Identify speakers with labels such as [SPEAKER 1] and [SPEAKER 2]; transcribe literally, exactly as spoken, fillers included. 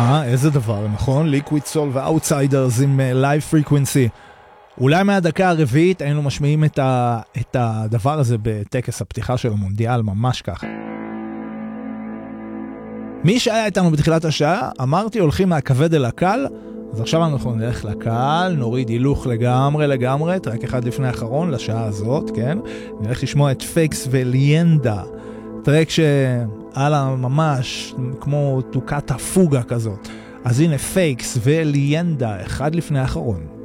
[SPEAKER 1] אה, איזה דבר, נכון? ליקוויד סול ואוטסיידרס עם לייב פריקוונסי. אולי מהדקה הרביעית היינו משמיעים את, ה, את הדבר הזה בטקס הפתיחה של המונדיאל, ממש ככה. מי שהיה איתנו בתחילת השעה, אמרתי, הולכים מהכבד אל הקל, אז עכשיו אנחנו נלך לקל, נוריד הילוך לגמרי לגמרי, טרק אחד לפני האחרון, לשעה הזאת, כן? נלך לשמוע את פייקס וליינדה, טרק שעלה ממש כמו תוקת הפוגה כזאת. אז הנה פייקס וליינדה, אחד לפני האחרון.